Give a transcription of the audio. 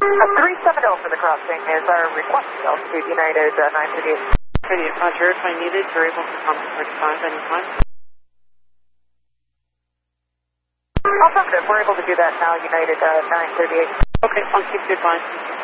370 for the crossing is our request altitude United 938. Roger, if I needed, you're able to come to 35 anytime. Affirmative, we're able to do that now, United 938. Okay, I'll keep you advised.